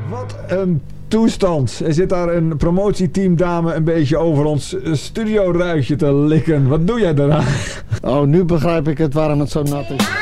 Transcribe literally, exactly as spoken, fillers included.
Wat een toestand. Er zit daar een promotieteamdame een beetje over ons studioruitje te likken. Wat doe jij daaraan? Oh, nu begrijp ik het waarom het zo nat is.